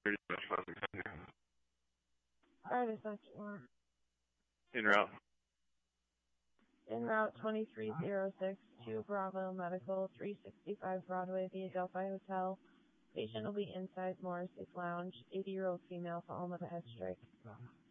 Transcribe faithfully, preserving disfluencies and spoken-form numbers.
Alright, it's not more. En route. En route twenty-three oh six to Bravo Medical, three sixty-five Broadway via Delphi Hotel. Patient will be inside Morrissey's Lounge. eighty-year-old female following with a head strike.